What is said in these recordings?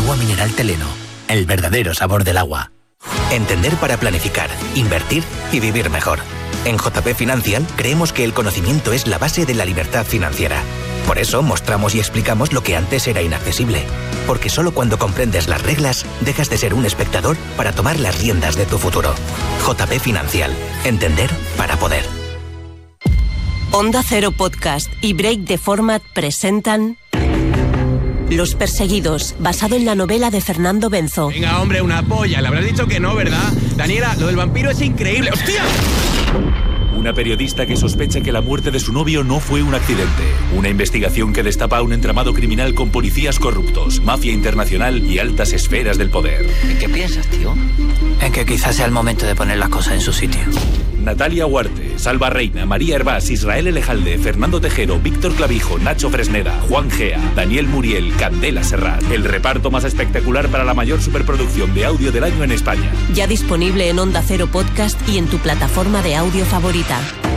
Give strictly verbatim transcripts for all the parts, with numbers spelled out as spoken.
Agua mineral Teleno, el verdadero sabor del agua. Entender para planificar, invertir y vivir mejor. En J P Financial creemos que el conocimiento es la base de la libertad financiera. Por eso mostramos y explicamos lo que antes era inaccesible. Porque solo cuando comprendes las reglas, dejas de ser un espectador para tomar las riendas de tu futuro. J P Financial. Entender para poder. Onda Cero Podcast y Break the Format presentan Los Perseguidos, basado en la novela de Fernando Benzo. Venga, hombre, una polla. Le habrás dicho que no, ¿verdad? Daniela, lo del vampiro es increíble. ¡Hostia! Una periodista que sospecha que la muerte de su novio no fue un accidente. Una investigación que destapa un entramado criminal con policías corruptos, mafia internacional y altas esferas del poder. ¿En qué piensas, tío? En que quizás sea el momento de poner las cosas en su sitio. Natalia Huarte, Salva Reina, María Hervás, Israel Elejalde, Fernando Tejero, Víctor Clavijo, Nacho Fresneda, Juan Gea, Daniel Muriel, Candela Serrat. El reparto más espectacular para la mayor superproducción de audio del año en España. Ya disponible en Onda Cero Podcast y en tu plataforma de audio favorita.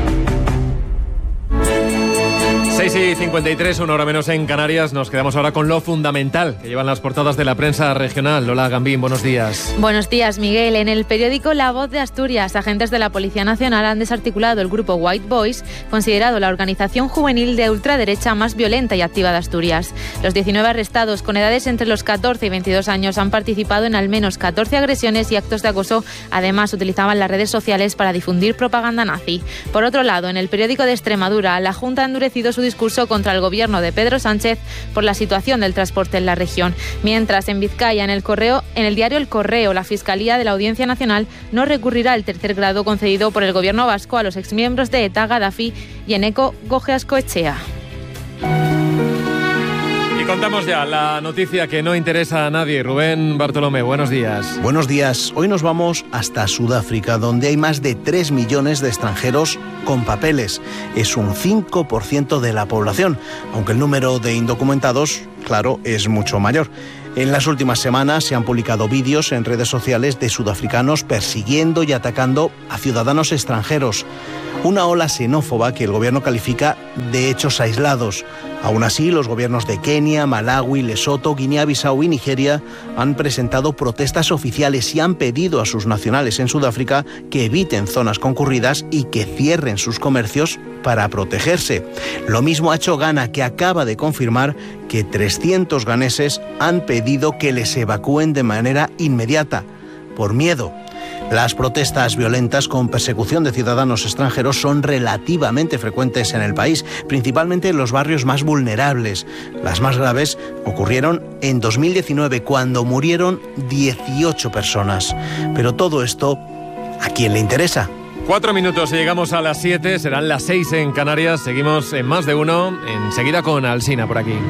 seis y cincuenta y tres, una hora menos en Canarias. Nos quedamos ahora con lo fundamental que llevan las portadas de la prensa regional. Lola Gambín, buenos días. Buenos días, Miguel. En el periódico La Voz de Asturias, agentes de la Policía Nacional han desarticulado el grupo White Boys, considerado la organización juvenil de ultraderecha más violenta y activa de Asturias. Los diecinueve arrestados con edades entre los catorce y veintidós años han participado en al menos catorce agresiones y actos de acoso. Además, utilizaban las redes sociales para difundir propaganda nazi. Por otro lado, en el periódico de Extremadura, la Junta ha endurecido su discurso contra el gobierno de Pedro Sánchez por la situación del transporte en la región. Mientras, en Vizcaya, en el correo, en el diario El Correo, la Fiscalía de la Audiencia Nacional no recurrirá al tercer grado concedido por el gobierno vasco a los exmiembros de ETA, Gaddafi y Eneko Gojeascoechea. Y contamos ya la noticia que no interesa a nadie. Rubén Bartolomé, buenos días. Buenos días. Hoy nos vamos hasta Sudáfrica, donde hay más de tres millones de extranjeros con papeles. Es un cinco por ciento de la población, aunque el número de indocumentados, claro, es mucho mayor. En las últimas semanas se han publicado vídeos en redes sociales de sudafricanos persiguiendo y atacando a ciudadanos extranjeros. Una ola xenófoba que el gobierno califica de hechos aislados. Aún así, los gobiernos de Kenia, Malawi, Lesoto, Guinea-Bissau y Nigeria han presentado protestas oficiales y han pedido a sus nacionales en Sudáfrica que eviten zonas concurridas y que cierren sus comercios para protegerse. Lo mismo ha hecho Ghana, que acaba de confirmar que trescientos ganeses han pedido que les evacúen de manera inmediata, por miedo. Las protestas violentas con persecución de ciudadanos extranjeros son relativamente frecuentes en el país, principalmente en los barrios más vulnerables. Las más graves ocurrieron en dos mil diecinueve, cuando murieron dieciocho personas. Pero todo esto, ¿a quién le interesa? Cuatro minutos y llegamos a las siete, serán las seis en Canarias. Seguimos en Más de Uno, enseguida con Alsina por aquí.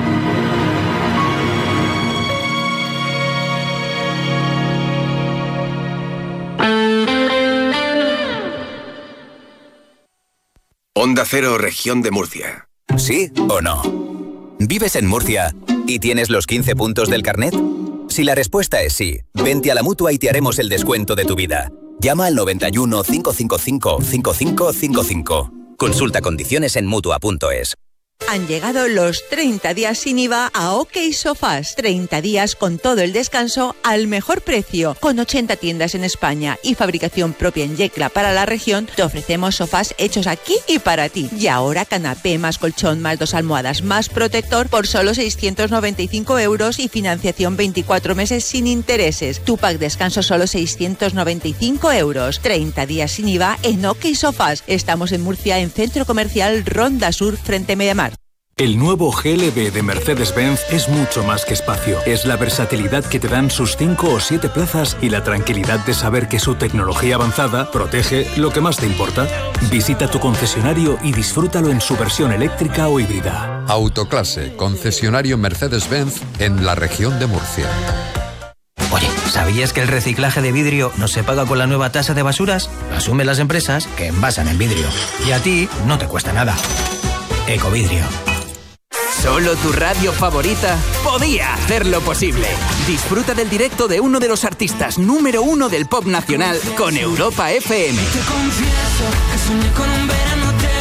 Onda Cero, Región de Murcia. ¿Sí o no? ¿Vives en Murcia y tienes los quince puntos del carnet? Si la respuesta es sí, vente a la Mutua y te haremos el descuento de tu vida. Llama al noventa y uno, cinco cinco cinco, cinco cinco cinco cinco. Consulta condiciones en Mutua punto es. Han llegado los treinta días sin I V A a OK Sofás. treinta días con todo el descanso al mejor precio. Con ochenta tiendas en España y fabricación propia en Yecla para la región, te ofrecemos sofás hechos aquí y para ti. Y ahora canapé más colchón más dos almohadas más protector por solo seiscientos noventa y cinco euros y financiación veinticuatro meses sin intereses. Tu pack descanso solo seiscientos noventa y cinco euros. treinta días sin I V A en OK Sofás. Estamos en Murcia, en Centro Comercial Ronda Sur, frente a Mediamar. El nuevo G L B de Mercedes-Benz es mucho más que espacio. Es la versatilidad que te dan sus cinco o siete plazas y la tranquilidad de saber que su tecnología avanzada protege lo que más te importa. Visita tu concesionario y disfrútalo en su versión eléctrica o híbrida. Autoclase, concesionario Mercedes-Benz en la región de Murcia. Oye, ¿sabías que el reciclaje de vidrio no se paga con la nueva tasa de basuras? Lo asumen las empresas que envasan el vidrio. Y a ti no te cuesta nada. Ecovidrio. Solo tu radio favorita podía hacerlo posible. Disfruta del directo de uno de los artistas número uno del pop nacional con Europa F M. Te confieso que soñé con un verano eterno,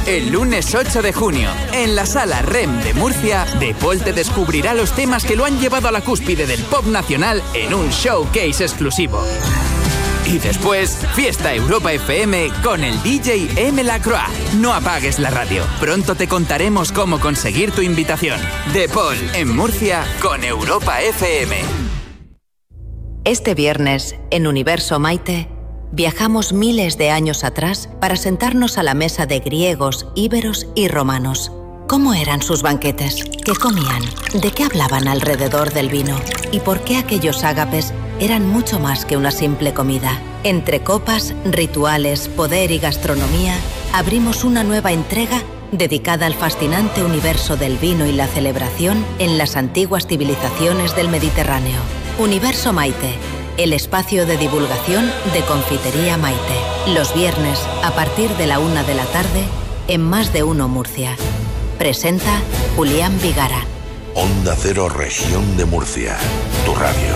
El lunes ocho de junio, en la Sala R E M de Murcia, De Paul te descubrirá los temas que lo han llevado a la cúspide del pop nacional en un showcase exclusivo. Y después, Fiesta Europa F M con el D J M. Lacroix. No apagues la radio. Pronto te contaremos cómo conseguir tu invitación. De Paul, en Murcia, con Europa F M. Este viernes, en Universo Maite, viajamos miles de años atrás para sentarnos a la mesa de griegos, íberos y romanos. ¿Cómo eran sus banquetes? ¿Qué comían? ¿De qué hablaban alrededor del vino? ¿Y por qué aquellos ágapes eran mucho más que una simple comida? Entre copas, rituales, poder y gastronomía, abrimos una nueva entrega dedicada al fascinante universo del vino y la celebración en las antiguas civilizaciones del Mediterráneo. Universo Maite, el espacio de divulgación de Confitería Maite. Los viernes, a partir de la una de la tarde, en Más de Uno Murcia. Presenta Julián Vigara. Onda Cero, Región de Murcia. Tu radio.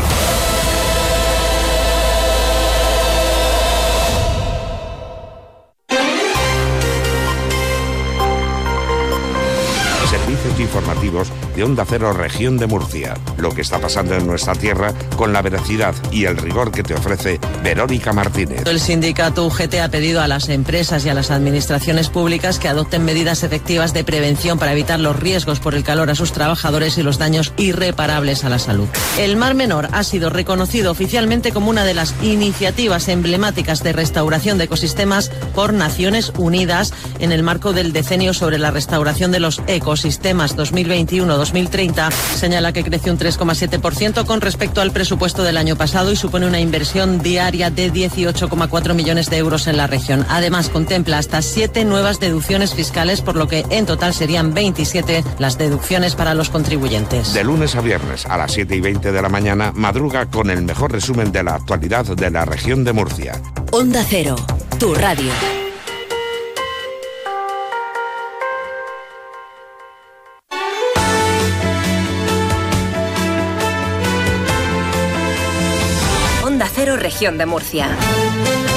Servicios informativos de Onda Cero, Región de Murcia. Lo que está pasando en nuestra tierra con la veracidad y el rigor que te ofrece Verónica Martínez. El sindicato U G T ha pedido a las empresas y a las administraciones públicas que adopten medidas efectivas de prevención para evitar los riesgos por el calor a sus trabajadores y los daños irreparables a la salud. El Mar Menor ha sido reconocido oficialmente como una de las iniciativas emblemáticas de restauración de ecosistemas por Naciones Unidas en el marco del decenio sobre la restauración de los ecosistemas dos mil veintiuno a dos mil treinta. Señala que creció un tres coma siete por ciento con respecto al presupuesto del año pasado y supone una inversión diaria de dieciocho coma cuatro millones de euros en la región. Además, contempla hasta siete nuevas deducciones fiscales, por lo que en total serían veintisiete las deducciones para los contribuyentes. De lunes a viernes a las siete y veinte de la mañana, madruga con el mejor resumen de la actualidad de la región de Murcia. Onda Cero, tu radio. Onda Cero, Región de Murcia.